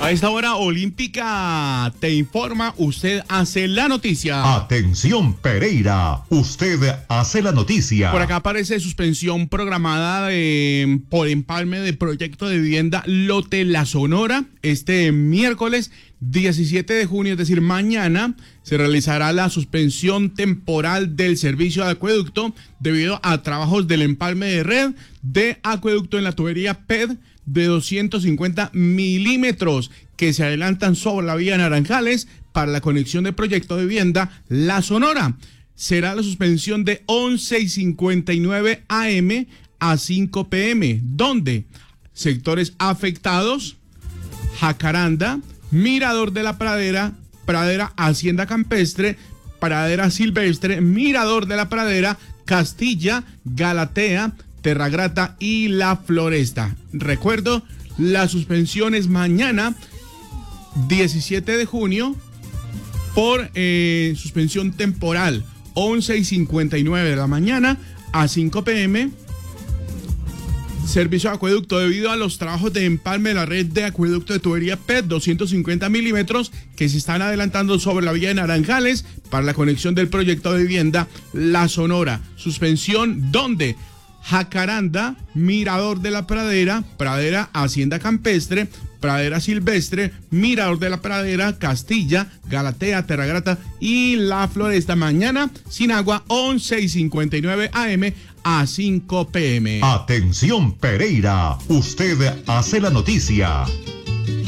A esta hora olímpica te informa, usted hace la noticia. Atención Pereira, usted hace la noticia. Por acá aparece suspensión programada por empalme de proyecto de vivienda Lote La Sonora. Este miércoles 17 de junio, es decir, mañana, se realizará la suspensión temporal del servicio de acueducto debido a trabajos del empalme de red de acueducto en la tubería PED de 250 milímetros que se adelantan sobre la vía Naranjales para la conexión del proyecto de vivienda La Sonora. Será la suspensión de 11:59 AM a 5 PM, donde sectores afectados: Jacaranda, Mirador de la Pradera, Pradera Hacienda Campestre, Pradera Silvestre, Mirador de la Pradera, Castilla, Galatea, Terragrata y La Floresta. Recuerdo, la suspensión es mañana 17 de junio por suspensión temporal, 11:59 de la mañana a 5 PM. Servicio de acueducto debido a los trabajos de empalme de la red de acueducto de tubería PET 250 milímetros que se están adelantando sobre la vía de Naranjales para la conexión del proyecto de vivienda La Sonora. Suspensión donde Jacaranda, Mirador de la Pradera, Pradera Hacienda Campestre, Pradera Silvestre, Mirador de la Pradera, Castilla, Galatea, Terragrata y La Floresta. Mañana sin agua, 11:59 AM a 5 PM. Atención Pereira, usted hace la noticia.